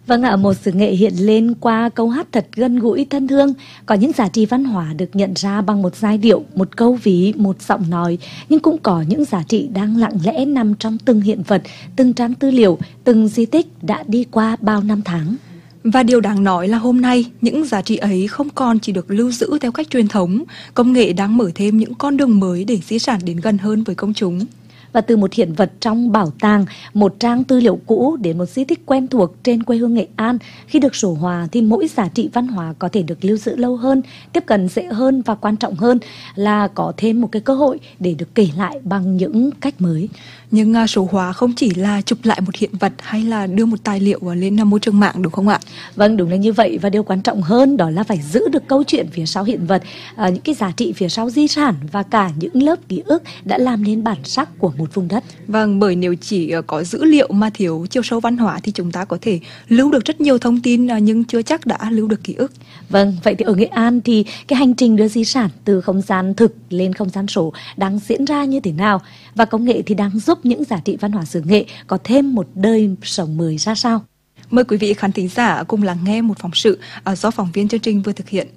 Vâng ạ, một xứ nghệ hiện lên qua câu hát thật gần gũi thân thương. Có những giá trị văn hóa được nhận ra bằng một giai điệu, một câu ví, một giọng nói. Nhưng cũng có những giá trị đang lặng lẽ nằm trong từng hiện vật, từng trang tư liệu, từng di tích đã đi qua bao năm tháng. Và điều đáng nói là hôm nay, những giá trị ấy không còn chỉ được lưu giữ theo cách truyền thống. Công nghệ đang mở thêm những con đường mới để di sản đến gần hơn với công chúng. Và từ một hiện vật trong bảo tàng, một trang tư liệu cũ đến một di tích quen thuộc trên quê hương Nghệ An, khi được số hóa thì mỗi giá trị văn hóa có thể được lưu giữ lâu hơn, tiếp cận dễ hơn và quan trọng hơn là có thêm một cái cơ hội để được kể lại bằng những cách mới. Nhưng số hóa không chỉ là chụp lại một hiện vật hay là đưa một tài liệu lên môi trường mạng đúng không ạ? Vâng, đúng là như vậy, và điều quan trọng hơn đó là phải giữ được câu chuyện phía sau hiện vật, những cái giá trị phía sau di sản và cả những lớp ký ức đã làm nên bản sắc của một vùng đất. Vâng, bởi nếu chỉ có dữ liệu mà thiếu chiều sâu văn hóa thì chúng ta có thể lưu được rất nhiều thông tin nhưng chưa chắc đã lưu được ký ức. Vâng, vậy thì ở Nghệ An thì cái hành trình đưa di sản từ không gian thực lên không gian số đang diễn ra như thế nào? Và công nghệ thì đang giúp những giá trị văn hóa xứ Nghệ có thêm một đời sống mới ra sao? Mời quý vị khán thính giả cùng lắng nghe một phóng sự do phóng viên chương trình vừa thực hiện.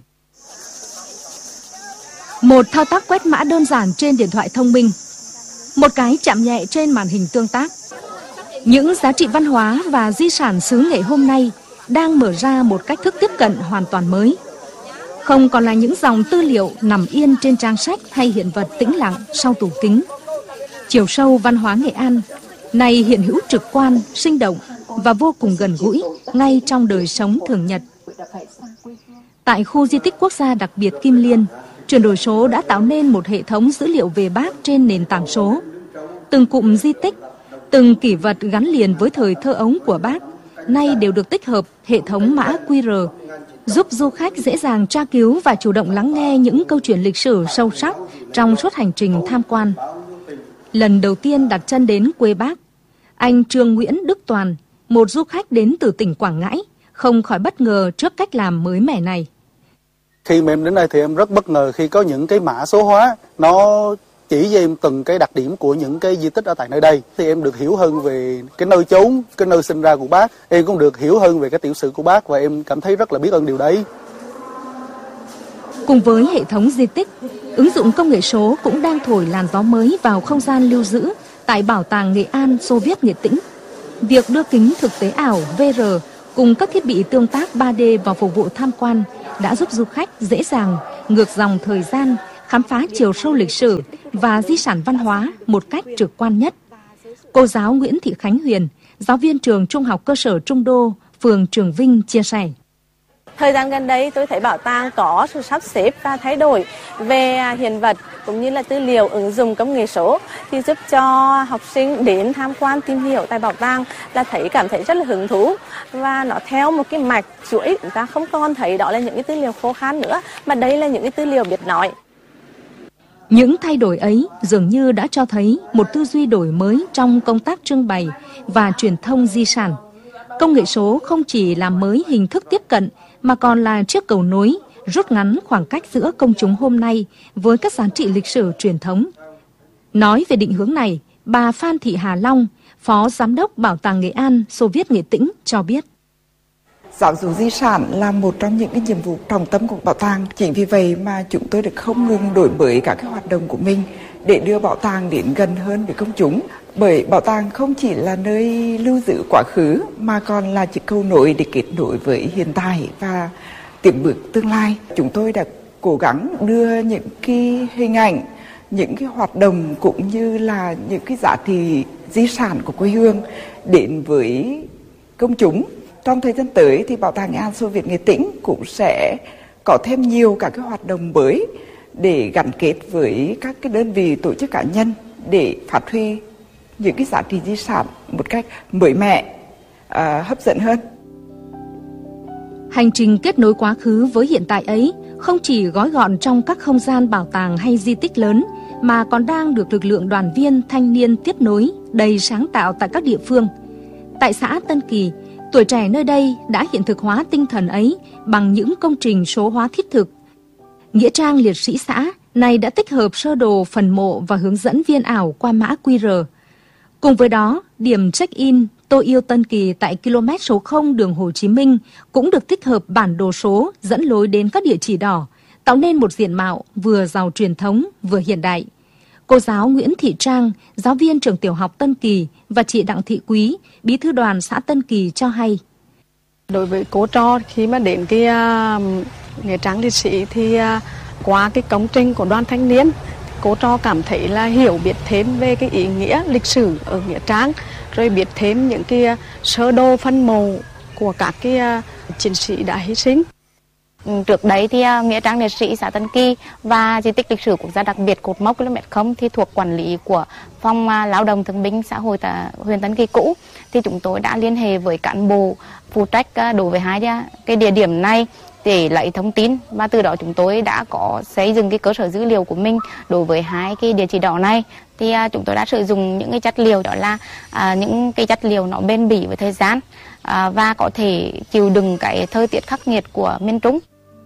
Một thao tác quét mã đơn giản trên điện thoại thông minh, một cái chạm nhẹ trên màn hình tương tác. Những giá trị văn hóa và di sản xứ Nghệ hôm nay đang mở ra một cách thức tiếp cận hoàn toàn mới. Không còn là những dòng tư liệu nằm yên trên trang sách hay hiện vật tĩnh lặng sau tủ kính. Chiều sâu văn hóa Nghệ An này hiện hữu trực quan, sinh động và vô cùng gần gũi ngay trong đời sống thường nhật. Tại khu di tích quốc gia đặc biệt Kim Liên, chuyển đổi số đã tạo nên một hệ thống dữ liệu về Bác trên nền tảng số. Từng cụm di tích, từng kỷ vật gắn liền với thời thơ ấu của Bác, nay đều được tích hợp hệ thống mã QR, giúp du khách dễ dàng tra cứu và chủ động lắng nghe những câu chuyện lịch sử sâu sắc trong suốt hành trình tham quan. Lần đầu tiên đặt chân đến quê Bác, anh Trương Nguyễn Đức Toàn, một du khách đến từ tỉnh Quảng Ngãi, không khỏi bất ngờ trước cách làm mới mẻ này. Khi mà em đến đây thì em rất bất ngờ khi có những cái mã số hóa, nó chỉ cho em từng cái đặc điểm của những cái di tích ở tại nơi đây. Thì em được hiểu hơn về cái nơi chốn, cái nơi sinh ra của Bác. Em cũng được hiểu hơn về cái tiểu sử của Bác và em cảm thấy rất là biết ơn điều đấy. Cùng với hệ thống di tích, ứng dụng công nghệ số cũng đang thổi làn gió mới vào không gian lưu giữ tại Bảo tàng Nghệ An Xô Viết Nghệ Tĩnh. Việc đưa kính thực tế ảo VR cùng các thiết bị tương tác 3D vào phục vụ tham quan đã giúp du khách dễ dàng ngược dòng thời gian, khám phá chiều sâu lịch sử và di sản văn hóa một cách trực quan nhất. Cô giáo Nguyễn Thị Khánh Huyền, giáo viên trường Trung học cơ sở Trung Đô, phường Trường Vinh chia sẻ. Thời gian gần đây tôi thấy bảo tàng có sự sắp xếp và thay đổi về hiện vật cũng như là tư liệu ứng dụng công nghệ số thì giúp cho học sinh đến tham quan tìm hiểu tại bảo tàng là cảm thấy rất là hứng thú và nó theo một cái mạch chuỗi, chúng ta không còn thấy đó là những cái tư liệu khô khan nữa mà đây là những cái tư liệu biết nói. Những thay đổi ấy dường như đã cho thấy một tư duy đổi mới trong công tác trưng bày và truyền thông di sản. Công nghệ số không chỉ làm mới hình thức tiếp cận mà còn là chiếc cầu nối rút ngắn khoảng cách giữa công chúng hôm nay với các giá trị lịch sử truyền thống. Nói về định hướng này, bà Phan Thị Hà Long, Phó Giám đốc Bảo tàng Nghệ An Xô Viết Nghệ Tĩnh cho biết. Giáo dục di sản là một trong những cái nhiệm vụ trọng tâm của bảo tàng. Chính vì vậy mà chúng tôi được không ngừng đổi mới các cái hoạt động của mình để đưa bảo tàng đến gần hơn với công chúng. Bởi bảo tàng không chỉ là nơi lưu giữ quá khứ mà còn là chiếc cầu nối để kết nối với hiện tại và tiến bước tương lai. Chúng tôi đã cố gắng đưa những cái hình ảnh, những cái hoạt động cũng như là những cái giá trị di sản của quê hương đến với công chúng. Trong thời gian tới thì Bảo tàng Nghệ An Xô Viết Nghệ Tĩnh cũng sẽ có thêm nhiều các cái hoạt động mới để gắn kết với các cái đơn vị tổ chức cá nhân để phát huy những cái giá trị di sản một cách mới mẻ, hấp dẫn hơn. Hành trình kết nối quá khứ với hiện tại ấy không chỉ gói gọn trong các không gian bảo tàng hay di tích lớn mà còn đang được lực lượng đoàn viên thanh niên tiếp nối đầy sáng tạo tại các địa phương. Tại xã Tân Kỳ, tuổi trẻ nơi đây đã hiện thực hóa tinh thần ấy bằng những công trình số hóa thiết thực. Nghĩa trang liệt sĩ xã này đã tích hợp sơ đồ phần mộ và hướng dẫn viên ảo qua mã QR. Cùng với đó, điểm check-in, Tôi yêu Tân Kỳ tại km số 0 đường Hồ Chí Minh cũng được tích hợp bản đồ số dẫn lối đến các địa chỉ đỏ, tạo nên một diện mạo vừa giàu truyền thống vừa hiện đại. Cô giáo Nguyễn Thị Trang, giáo viên trường tiểu học Tân Kỳ và chị Đặng Thị Quý, bí thư đoàn xã Tân Kỳ cho hay. Đối với cô trò khi mà đến cái Nghĩa Trang Liệt Sĩ thì qua cái công trình của đoàn thanh niên, cô trò cảm thấy là hiểu biết thêm về cái ý nghĩa lịch sử ở Nghĩa Trang, rồi biết thêm những cái sơ đồ phân mộ của các cái chiến sĩ đã hy sinh. Trước đấy thì Nghĩa Trang Liệt Sĩ xã Tân Kỳ và di tích lịch sử quốc gia đặc biệt cột mốc km 0 thì thuộc quản lý của phòng lao động thương binh xã hội huyện Tân Kỳ cũ. Thì chúng tôi đã liên hệ với cán bộ phụ trách đối với hai cái địa điểm này để lấy thông tin, và từ đó chúng tôi đã có xây dựng cái cơ sở dữ liệu của mình đối với hai cái địa chỉ đỏ này. Thì chúng tôi đã sử dụng những cái chất liệu, đó là những cái chất liệu nó bền bỉ với thời gian và có thể chịu đựng cái thời tiết khắc nghiệt của miền Trung.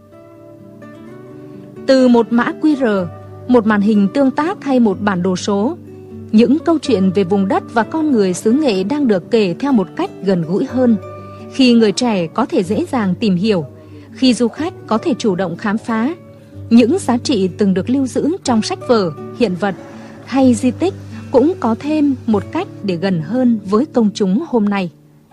Từ một mã QR, một màn hình tương tác hay một bản đồ số, những câu chuyện về vùng đất và con người xứ Nghệ đang được kể theo một cách gần gũi hơn, khi người trẻ có thể dễ dàng tìm hiểu, khi du khách có thể chủ động khám phá. Những giá trị từng được lưu giữ trong sách vở, hiện vật hay di tích cũng có thêm một cách để gần hơn với công chúng hôm nay.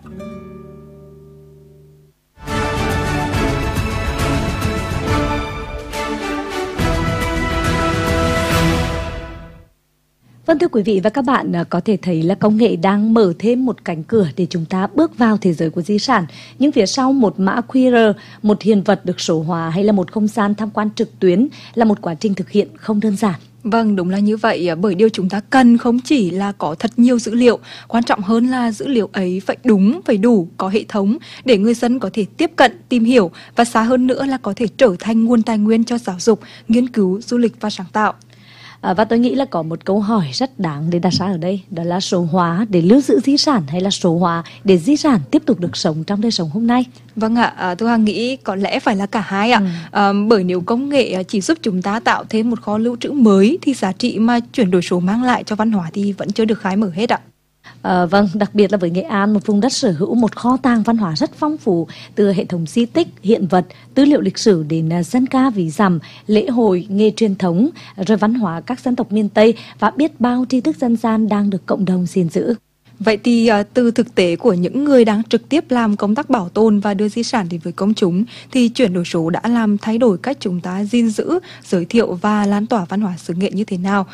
Vâng, thưa quý vị và các bạn, có thể thấy là công nghệ đang mở thêm một cánh cửa để chúng ta bước vào thế giới của di sản. Nhưng phía sau một mã QR, một hiện vật được số hóa hay là một không gian tham quan trực tuyến là một quá trình thực hiện không đơn giản. Vâng, đúng là như vậy, bởi điều chúng ta cần không chỉ là có thật nhiều dữ liệu, quan trọng hơn là dữ liệu ấy phải đúng, phải đủ, có hệ thống để người dân có thể tiếp cận, tìm hiểu và xa hơn nữa là có thể trở thành nguồn tài nguyên cho giáo dục, nghiên cứu, du lịch và sáng tạo. Và tôi nghĩ là có một câu hỏi rất đáng để đặt ra ở đây, đó là số hóa để lưu giữ di sản hay là số hóa để di sản tiếp tục được sống trong đời sống hôm nay? Vâng ạ, tôi Hằng nghĩ có lẽ phải là cả hai ạ. Bởi nếu công nghệ chỉ giúp chúng ta tạo thêm một kho lưu trữ mới thì giá trị mà chuyển đổi số mang lại cho văn hóa thì vẫn chưa được khai mở hết ạ. Vâng, đặc biệt là với Nghệ An, một vùng đất sở hữu một kho tàng văn hóa rất phong phú, từ hệ thống di tích, hiện vật, tư liệu lịch sử đến dân ca ví dặm, lễ hội, nghề truyền thống, rồi văn hóa các dân tộc miền Tây và biết bao tri thức dân gian đang được cộng đồng gìn giữ. Vậy thì từ thực tế của những người đang trực tiếp làm công tác bảo tồn và đưa di sản đến với công chúng thì chuyển đổi số đã làm thay đổi cách chúng ta gìn giữ, giới thiệu và lan tỏa văn hóa xứ Nghệ như thế nào?